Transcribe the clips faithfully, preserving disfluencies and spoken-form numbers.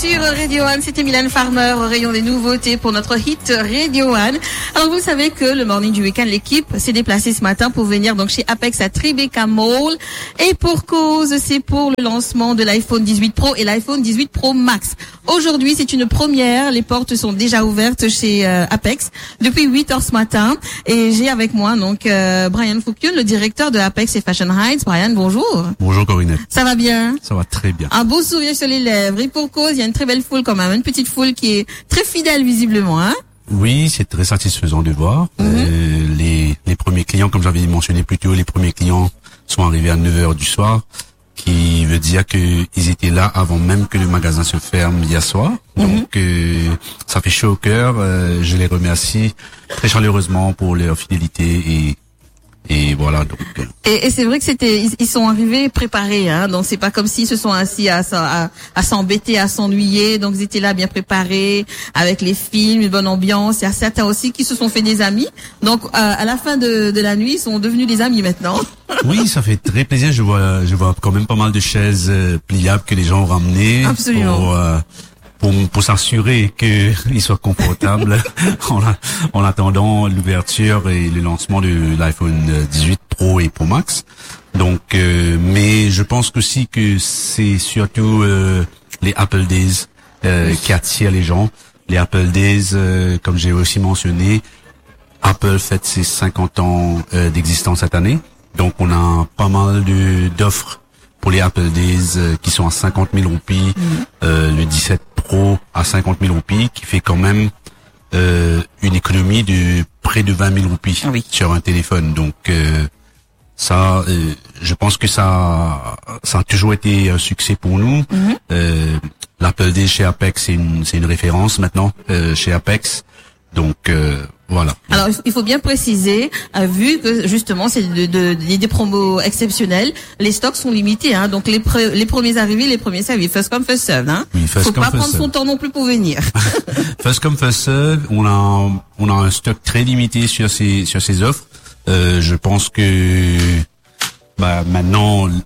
sur Radio One, c'était Mylène Farmer au rayon des nouveautés pour notre hit Radio One. Alors vous savez que le morning du week-end, l'équipe s'est déplacée ce matin pour venir donc chez Apex à Tribeca Mall. Et pour cause, c'est pour le lancement de l'iPhone dix-huit Pro et l'iPhone dix-huit Pro Max. Aujourd'hui, c'est une première. Les portes sont déjà ouvertes chez euh, Apex depuis huit heures ce matin. Et j'ai avec moi donc euh, Brian Fouquion, le directeur de Apex et Fashion Heights. Brian, bonjour. Bonjour Corinette. Ça va bien? Ça va très bien. Un beau sourire sur les lèvres. Et pour cause, il y a une très belle foule quand même. Une petite foule qui est très fidèle visiblement, hein? Oui, c'est très satisfaisant de voir. Mm-hmm. Euh, les, les premiers clients, comme j'avais mentionné plus tôt, les premiers clients sont arrivés à neuf heures du soir, qui veut dire qu'ils étaient là avant même que le magasin se ferme hier soir. Mm-hmm. Donc, euh, ça fait chaud au cœur. Euh, je les remercie très chaleureusement pour leur fidélité et Et voilà donc. Et, et c'est vrai que c'était, ils, ils sont arrivés préparés, hein. Donc c'est pas comme s'ils se sont assis à, à, à s'embêter, à s'ennuyer. Donc ils étaient là bien préparés, avec les films, une bonne ambiance. Il y a certains aussi qui se sont fait des amis. Donc euh, à la fin de, de la nuit, ils sont devenus des amis maintenant. Oui, ça fait très plaisir. Je vois, je vois quand même pas mal de chaises euh, pliables que les gens ont ramenées. Absolument. Pour, euh, pour, pour s'assurer qu'ils soient confortables en, en attendant l'ouverture et le lancement de l'iPhone dix-huit Pro et Pro Max. Donc, euh, mais je pense aussi que c'est surtout euh, les Apple Days euh, qui attirent les gens. Les Apple Days, euh, comme j'ai aussi mentionné, Apple fête ses cinquante ans euh, d'existence cette année. Donc, on a pas mal de d'offres pour les Apple Days euh, qui sont à cinquante mille roupies, mmh. euh, le dix-sept Pro à cinquante mille roupies, qui fait quand même euh, une économie de près de vingt mille roupies oui. sur un téléphone. Donc euh, ça, euh, je pense que ça, ça a toujours été un succès pour nous. Mmh. Euh, L'Apple Day chez Apex, c'est une, c'est une référence maintenant euh, chez Apex. Donc euh, voilà. Alors il faut bien préciser, euh, vu que justement c'est de, de, de, des promos exceptionnels, les stocks sont limités, hein. Donc les pre, les premiers arrivés, les premiers servis, first come first serve, hein. Oui, first faut come, pas first prendre serve. son temps non plus pour venir. First come first serve. On a on a un stock très limité sur ces sur ces offres. Euh, je pense que bah maintenant le,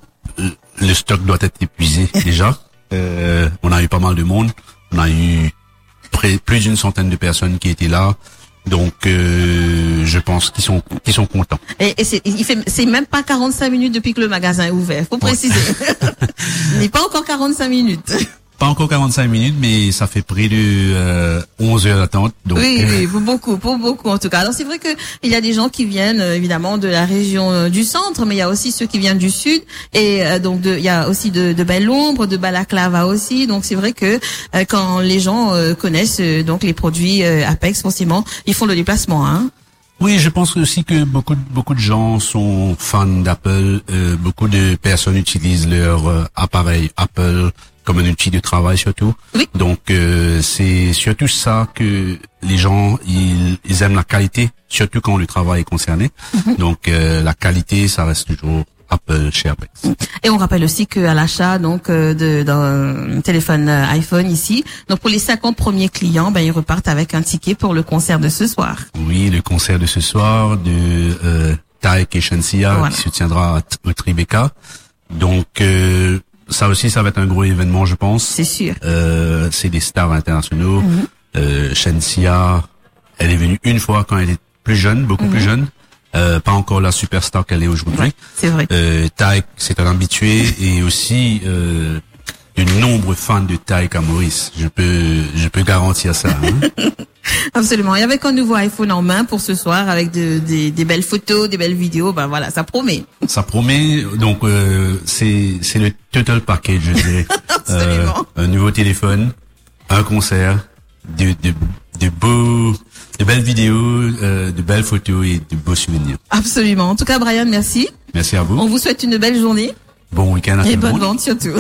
le stock doit être épuisé déjà. Euh, on a eu pas mal de monde. On a eu près, plus d'une centaine de personnes qui étaient là. Donc, euh, je pense qu'ils sont, qu'ils sont contents. Et, et c'est, il fait, c'est même pas quarante-cinq minutes depuis que le magasin est ouvert. Faut préciser. Ouais. Il n'est pas encore quarante-cinq minutes. Pas encore quarante-cinq minutes, mais ça fait près de euh, onze heures d'attente. Donc, oui, oui, pour beaucoup, pour beaucoup en tout cas. Alors c'est vrai que il y a des gens qui viennent euh, évidemment de la région euh, du centre, mais il y a aussi ceux qui viennent du sud, et euh, donc de, il y a aussi de, de Belle-Ombre, de Balaclava aussi. Donc c'est vrai que euh, quand les gens euh, connaissent euh, donc les produits euh, Apex, forcément, ils font le déplacement, hein. Oui, je pense aussi que beaucoup de, beaucoup de gens sont fans d'Apple. Euh, beaucoup de personnes utilisent leur euh, appareil Apple comme un outil de travail surtout. Oui. Donc euh, c'est surtout ça que les gens ils, ils aiment la qualité, surtout quand le travail est concerné. Mm-hmm. Donc euh, la qualité, ça reste toujours Apple chez Apex. Et on rappelle aussi qu'à l'achat donc euh, de d'un téléphone euh, iPhone ici, donc pour les cinquante premiers clients, ben ils repartent avec un ticket pour le concert de ce soir. Oui, le concert de ce soir de euh, Taïk et Shensia, voilà, qui se tiendra au Tribeca. Donc euh, ça aussi, ça va être un gros événement, je pense. C'est sûr. Euh, c'est des stars internationaux. Mm-hmm. Euh, Shensia, elle est venue une fois quand elle était plus jeune, beaucoup mm-hmm. plus jeune. Euh, pas encore la superstar qu'elle est aujourd'hui. Ouais, c'est vrai. Euh, Taïk, c'est un habitué, et aussi euh, de nombreux fans de Taïk à Maurice. Je peux, je peux garantir ça. Hein. Absolument. Et avec un nouveau iPhone en main pour ce soir, avec de, des, des belles photos, des belles vidéos, ben voilà, ça promet. Ça promet. Donc euh, c'est, c'est le total package, je dirais. Absolument. Euh, un nouveau téléphone, un concert, de, de, de beaux. De belles vidéos, euh, de belles photos et de beaux souvenirs. Absolument. En tout cas, Brian, merci. Merci à vous. On vous souhaite une belle journée. Bon week-end à tout le monde. Et bonne vente surtout.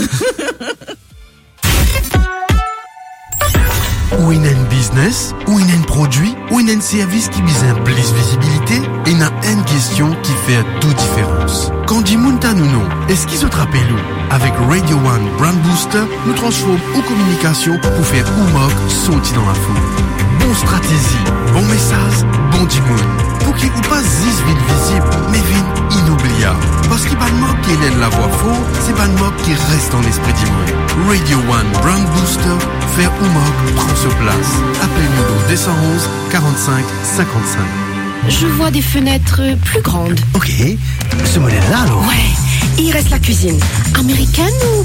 Ou il y a un business, ou il y a un produit, ou il y a un service qui vise un plus visibilité, et il y a une question qui fait toute différence. Quand dit Mounta nous non, est-ce qu'ils se rappellent nous? Avec Radio One Brand Booster, nous transformons en communication pour faire ou moque sortir dans la foule. Bon stratégie, bon message, bon dimoun. Pour qu'il ou pas zis vite visible, mais vite inoubliable. Parce qu'il n'y a pas de moque qui est la voix fort, c'est pas de moque qui reste dans l'esprit dimoun. Radio One Brand Booster Faire Oumog prend sur place. Appelez-nous au deux cent onze quarante-cinq cinquante-cinq. Je vois des fenêtres plus grandes. Ok, ce modèle-là alors. Ouais, il reste la cuisine. Américaine ou